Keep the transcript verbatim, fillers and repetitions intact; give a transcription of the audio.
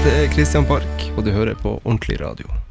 heter Kristian Park, og du hører på Ordentlig Radio.